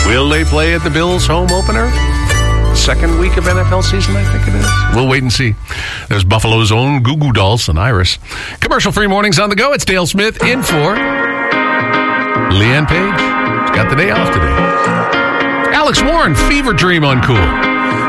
Will they play at the Bills' home opener? Second week of NFL season, I think it is. We'll wait and see. There's Buffalo's own Goo Goo Dolls and Iris. Commercial-free mornings on the go. It's Dale Smith in for Leanne Page. She's got the day off today. Alex Warren, Fever Dream on Cool.